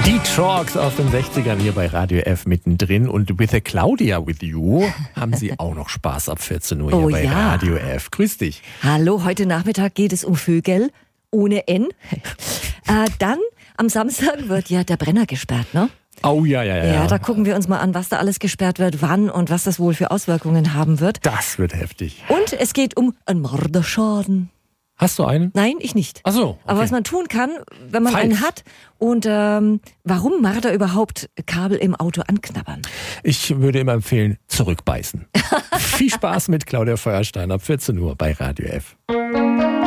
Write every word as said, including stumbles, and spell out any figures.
Die Trucks aus den sechzigern hier bei Radio F mittendrin. Und with a Claudia with you haben Sie auch noch Spaß ab vierzehn Uhr hier Oh bei ja. Radio F. Grüß dich. Hallo, heute Nachmittag geht es um Vögel ohne N. äh, dann am Samstag wird ja der Brenner gesperrt, ne? Oh ja, ja, ja. Ja, da gucken wir uns mal an, was da alles gesperrt wird, wann und was das wohl für Auswirkungen haben wird. Das wird heftig. Und es geht um einen Morderschaden. Hast du einen? Nein, ich nicht. Ach so, okay. Aber was man tun kann, wenn man Falls. einen hat und ähm, warum Marder überhaupt Kabel im Auto anknabbern. Ich würde immer empfehlen, zurückbeißen. Viel Spaß mit Claudia Feuerstein ab vierzehn Uhr bei Radio F.